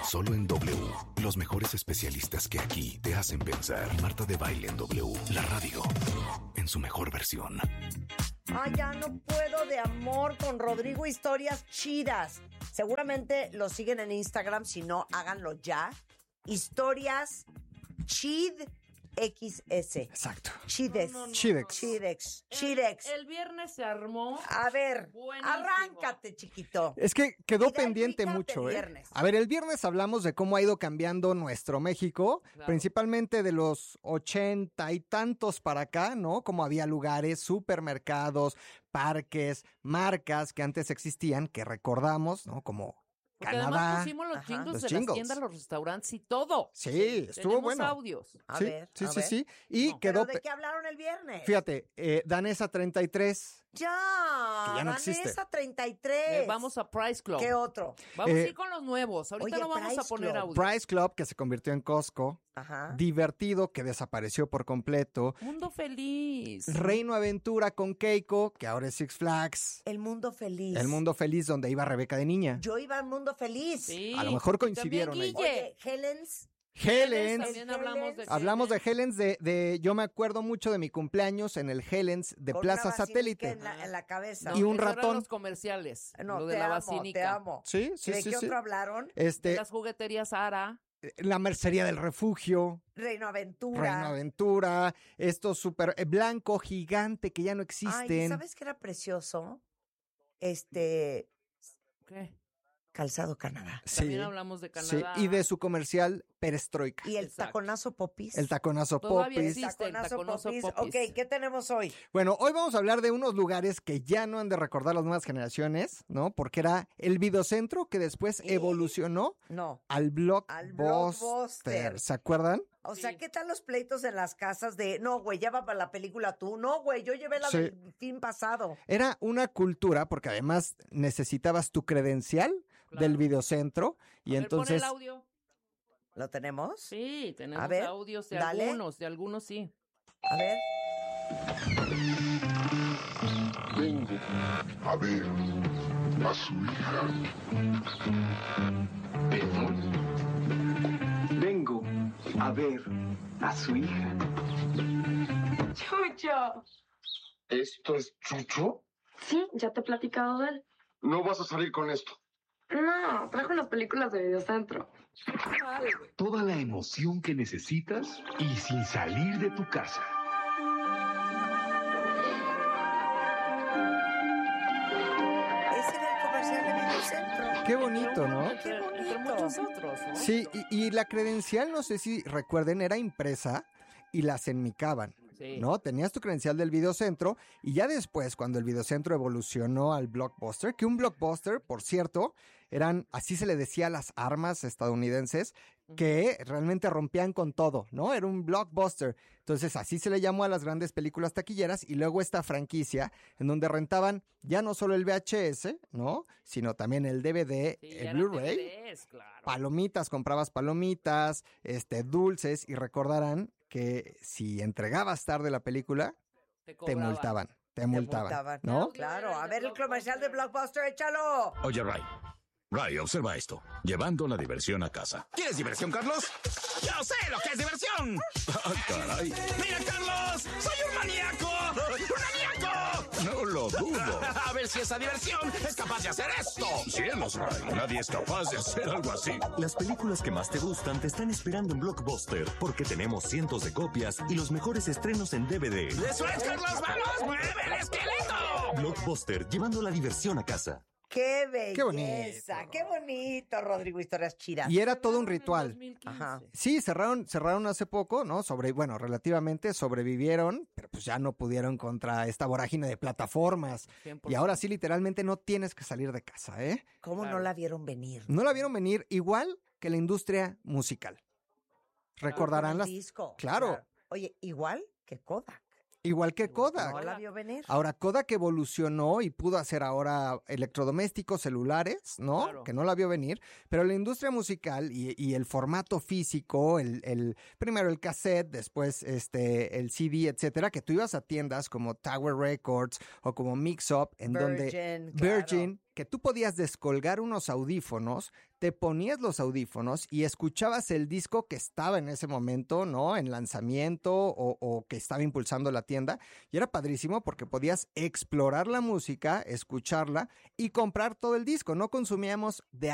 Solo en W. Los mejores especialistas que aquí te hacen pensar. Marta de Baile en W. La radio en su mejor versión. Ay, ya no puedo de amor con Rodrigo Historias Chidas. Seguramente lo siguen en Instagram. Si no, háganlo ya. Historias Chid XS. Exacto. Chidex. No, no, no, Chidex. Chidex. Chidex. El viernes se armó. A ver, Buenísimo. arráncate, chiquito. Es que quedó Identifícate pendiente el mucho, ¿eh? viernes. A ver, el viernes hablamos de cómo ha ido cambiando nuestro México, Claro. principalmente de los 80 y tantos para acá, ¿no? Como había lugares, supermercados, parques, marcas que antes existían, que recordamos, ¿no? Como Porque Canadá. además pusimos los Ajá. jingles Los de jingles. las tiendas, los restaurantes y todo. Sí, estuvo Tenemos bueno. audios. A sí, ver, sí, a sí, ver. sí. Y No. quedó, ¿Pero de qué hablaron el viernes? fíjate, Danesa 33. Ya, Que ya no existe. Vanessa 33. Vamos a Price Club. ¿Qué otro? Vamos a Eh, ir con los nuevos. Ahorita oye, no vamos a Price poner Club. audio. Price Club, que se convirtió en Costco. Ajá. Divertido, que desapareció por completo. Mundo feliz. Reino Aventura con Keiko, que ahora es Six Flags. El mundo feliz. El Mundo Feliz, donde iba Rebeca de niña. Yo iba al mundo feliz. Sí. A lo mejor coincidieron También ahí. Guille. Oye, Helens. Helens. También hablamos de Hablamos de Helens, yo me acuerdo mucho de mi cumpleaños en el Helens de con Plaza una basílica Satélite. en la cabeza. Y un esos eran ratón. los comerciales. No, lo de te la amo, basílica. te amo. Sí, sí, ¿De sí, qué sí. otro hablaron? De las jugueterías Ara. La Mercería del Refugio, Reino Aventura. Reino Aventura, esto súper blanco, gigante, que ya no Ay, existen. ¿sabes qué era precioso? ¿Qué? Calzado Canadá. Sí, También hablamos de sí, Canadá. y de su comercial Perestroika. Y el Exacto. taconazo popis. El taconazo Todavía popis. existe. el taconazo popis. Ok, ¿qué tenemos hoy? Bueno, hoy vamos a hablar de unos lugares que ya no han de recordar las nuevas generaciones, ¿no? Porque era el videocentro que después evolucionó No. al Al Blockbuster. Blockbuster. ¿Se acuerdan? O sea, Sí. ¿qué tal los pleitos en las casas de, no, güey, ya va para la película tú? No, güey, yo llevé la Sí. del fin pasado. Era una cultura, porque además necesitabas tu credencial Claro. del videocentro y A ver, pon entonces el audio. ¿Lo tenemos? Sí, tenemos A ver, audios de dale. de algunos sí. A ver. Vengo a ver a su hija. ¿Perdón? Vengo a ver a su hija. Chucho. ¿Esto es Chucho? Sí, ya te he platicado de él. No vas a salir con esto. No, trajo unas películas de videocentro. Toda la emoción que necesitas y sin salir de tu casa. Ese era el comercial de Videocentro. qué bonito, ¿no? Entre bonito. muchos otros, ¿no? Sí, y la credencial, no sé si recuerden, era impresa y las enmicaban. Sí. ¿No? Tenías tu credencial del videocentro y ya después, cuando el videocentro evolucionó al Blockbuster, que un Blockbuster, por cierto, así se le decía a las armas estadounidenses, que realmente rompían con todo, ¿no? Era un Blockbuster. Entonces, así se le llamó a las grandes películas taquilleras y luego esta franquicia en donde rentaban ya no solo el VHS, ¿no? Sino también el DVD, Sí, el eran Blu-ray, DVDs, claro. palomitas, comprabas palomitas, dulces y recordarán que si entregabas tarde la película, te cobraban. multaban, Te multaban. ¿no? Claro, a ver el comercial de Blockbuster, échalo. Oye, Ray. Ray, observa esto. Llevando la diversión a casa. ¿Quieres diversión, Carlos? ¡Yo sé lo que es diversión! ¡Ah, caray! ¡Mira, Carlos! ¡Soy un maníaco! ¡Un maníaco! No lo dudo. A ver si esa diversión es capaz de hacer esto. Cielos, Ray. Nadie es capaz de hacer algo así. Las películas que más te gustan te están esperando en Blockbuster porque tenemos cientos de copias y los mejores estrenos en DVD. ¡Eso es, Carlos! ¡Vamos! ¡Mueve el esqueleto! Blockbuster, llevando la diversión a casa. ¡Qué belleza! Qué bonito. ¡Qué bonito, Rodrigo! Historias chidas. Y era todo un En ritual. 2015. Ajá. Sí, cerraron hace poco, ¿no? Relativamente sobrevivieron, pero pues ya no pudieron contra esta vorágine de plataformas. 100%. Y ahora sí, literalmente no tienes que salir de casa, ¿eh? ¿Cómo Claro. no la vieron venir? No la vieron venir igual que la industria musical. Recordarán Con el las... disco. Claro. Oye, igual que Kodak. Igual que Kodak. No la vio venir. Ahora, Kodak evolucionó y pudo hacer ahora electrodomésticos celulares, ¿no? Claro. Que no la vio venir, pero la industria musical y el formato físico, primero el cassette, después el CD, etcétera, que tú ibas a tiendas como Tower Records o como Mix Up, en Virgin, donde claro. Virgin, que tú podías descolgar unos audífonos, te ponías los audífonos y escuchabas el disco que estaba en ese momento, ¿no? En lanzamiento o que estaba impulsando la tienda. Y era padrísimo porque podías explorar la música, escucharla y comprar todo el disco. No consumíamos de